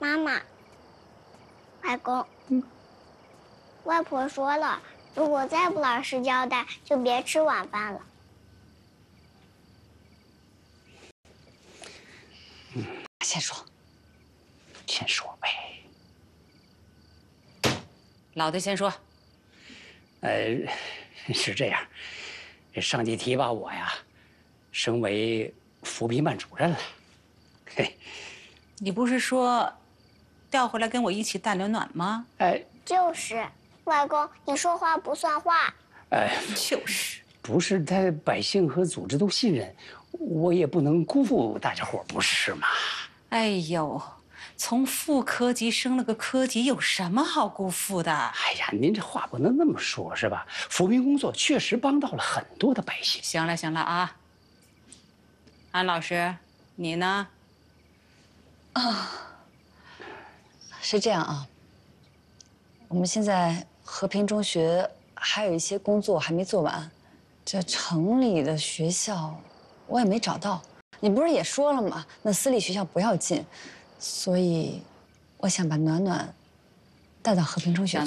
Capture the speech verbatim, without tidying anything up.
妈妈，外公，嗯，外婆说了，如果再不老实交代，就别吃晚饭了。 嗯，先说，先说呗。 老的先说。 呃，是这样，这上级提拔我呀，升为扶贫办主任了。嘿， 你不是说调回来跟我一起带暖暖吗？ 哎， 就是，外公，你说话不算话。 哎， 就是， 不是他百姓和组织都信任，我也不能辜负大家伙，不是吗？ 哎呦。从副科级升了个科级，有什么好辜负的？ 哎呀，您这话不能那么说，是吧？扶贫工作确实帮到了很多的百姓。 行了行了啊，安老师，你呢？ 啊，是这样啊。我们现在和平中学还有一些工作还没做完，这城里的学校我也没找到。你不是也说了吗？那私立学校不要进。所以，我想把暖暖带到和平中学去。